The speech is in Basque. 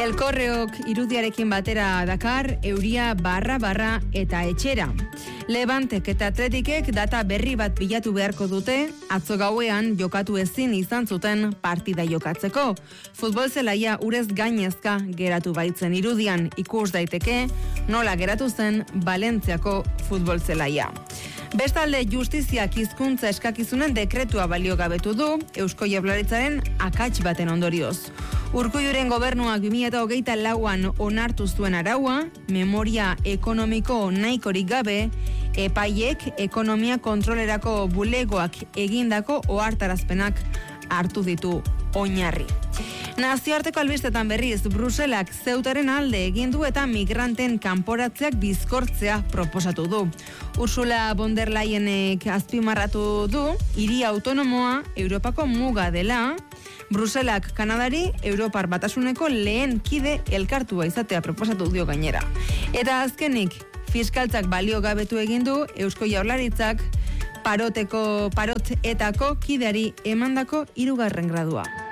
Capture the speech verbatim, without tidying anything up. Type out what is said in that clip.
El Correok irudiarekin batera dakar, euria barra barra eta etxera. Levantek eta Atletikek data berri bat bilatu beharko dute, atzo gauean jokatu ezin izan zuten partida jokatzeko. Futbol zelaia urez gainezka geratu baitzen irudian, ikus daiteke nola geratu zen Valentziako futbol zelaia. Bestalde, justiziak hizkuntza eskakizunen dekretua baliogabetu du Eusko Jaurlaritzaren akats baten ondorioz. Urkulluren gobernuak bi mila hogeita lauan onartu zuen araua, memoria ekonomiko nahikorik gabe, epaiek ekonomia kontrolerako bulegoak egindako ohartarazpenak hartu ditu oinarri. Nazioarteko albistetan berriz, Bruselak Zeutaren alde egin du eta migranten kanporatzeak bizkortzea proposatu du. Ursula von der Leyenek azpimarratu du, hiri autonomoa Europako muga dela, Bruselak Kanadari Europar Batasuneko lehen kide elkartua izatea proposatu dio gainera. Eta azkenik, fiskaltzak balio gabetu egin du Eusko Jaurlaritzak paroteko parot etako kideari emandako hirugarren gradua.